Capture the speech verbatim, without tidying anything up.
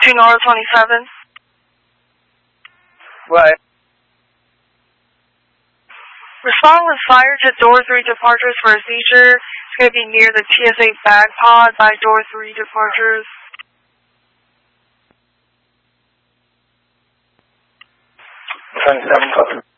two North twenty-seven. Right. Respond with fire to door three departures for a seizure. It's going to be near the T S A bag pod by door three departures. twenty-seven, copy.